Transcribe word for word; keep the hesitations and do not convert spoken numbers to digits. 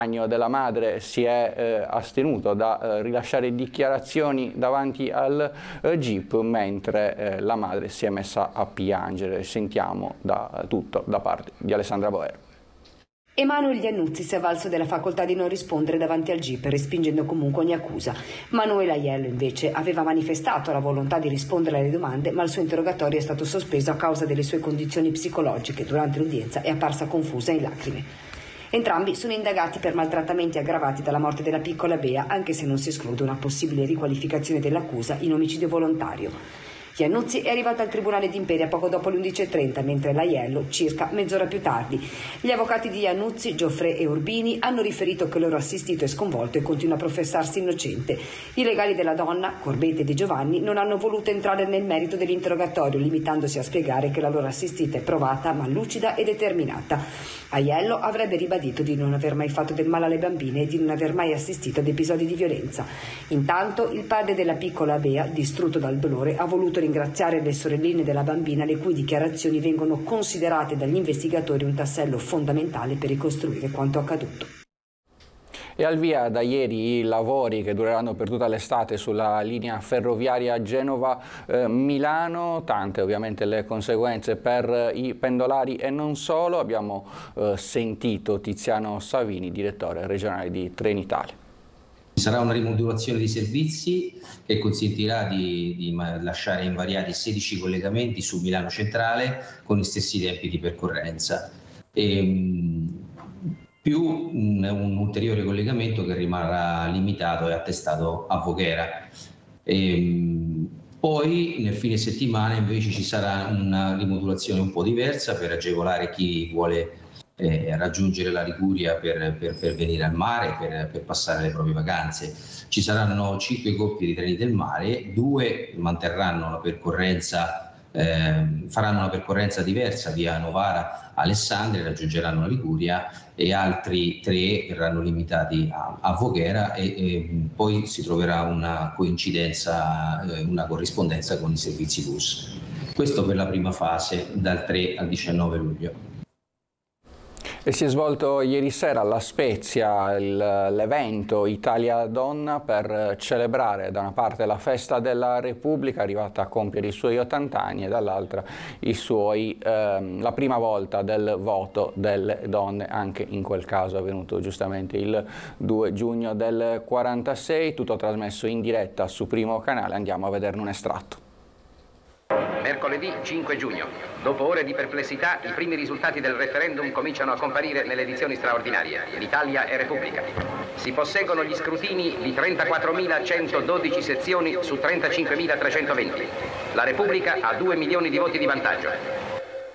della madre si è eh, astenuto da eh, rilasciare dichiarazioni davanti al eh, G I P, mentre eh, la madre si è messa a piangere. Sentiamo da, tutto da parte di Alessandra Boer. Emanuele Iannuzzi si è avvalso della facoltà di non rispondere davanti al G I P, respingendo comunque ogni accusa. Manuela Aiello invece aveva manifestato la volontà di rispondere alle domande, ma il suo interrogatorio è stato sospeso a causa delle sue condizioni psicologiche. Durante l'udienza è apparsa confusa e in lacrime. Entrambi sono indagati per maltrattamenti aggravati dalla morte della piccola Bea, anche se non si esclude una possibile riqualificazione dell'accusa in omicidio volontario. Iannuzzi è arrivato al Tribunale di Imperia poco dopo le undici e trenta, mentre l'Aiello circa mezz'ora più tardi. Gli avvocati di Iannuzzi, Gioffre e Urbini, hanno riferito che il loro assistito è sconvolto e continua a professarsi innocente. I legali della donna, Corbete e Di Giovanni, non hanno voluto entrare nel merito dell'interrogatorio, limitandosi a spiegare che la loro assistita è provata, ma lucida e determinata. Aiello avrebbe ribadito di non aver mai fatto del male alle bambine e di non aver mai assistito ad episodi di violenza. Intanto il padre della piccola Bea, distrutto dal dolore, ha voluto ringraziare le sorelline della bambina, le cui dichiarazioni vengono considerate dagli investigatori un tassello fondamentale per ricostruire quanto accaduto. E al via da ieri i lavori che dureranno per tutta l'estate sulla linea ferroviaria Genova-Milano, eh, tante ovviamente le conseguenze per i pendolari e non solo. Abbiamo eh, sentito Tiziano Savini, direttore regionale di Trenitalia. Ci sarà una rimodulazione di servizi che consentirà di, di lasciare invariati sedici collegamenti su Milano Centrale con gli stessi tempi di percorrenza. E, più un, un ulteriore collegamento che rimarrà limitato e attestato a Voghera. E, poi nel fine settimana invece ci sarà una rimodulazione un po' diversa per agevolare chi vuole eh, raggiungere la Liguria per, per, per venire al mare, per, per passare le proprie vacanze. Ci saranno cinque coppie di treni del mare, due manterranno la percorrenza Eh, faranno una percorrenza diversa via Novara Alessandria, raggiungeranno la Liguria, e altri tre verranno limitati a, a Voghera e, e poi si troverà una coincidenza, eh, una corrispondenza con i servizi bus. Questo per la prima fase dal tre al diciannove luglio. E si è svolto ieri sera alla Spezia l'evento Italia Donna per celebrare da una parte la festa della Repubblica, arrivata a compiere i suoi ottanta anni, e dall'altra i suoi, ehm, la prima volta del voto delle donne, anche in quel caso avvenuto giustamente il due giugno del quarantasei, tutto trasmesso in diretta su Primo Canale. Andiamo a vederne un estratto. Mercoledì cinque giugno. Dopo ore di perplessità, i primi risultati del referendum cominciano a comparire nelle edizioni straordinarie. L'Italia è Repubblica. Si posseggono gli scrutini di trentaquattromilacentododici sezioni su trentacinquemilatrecentoventi. La Repubblica ha due milioni di voti di vantaggio.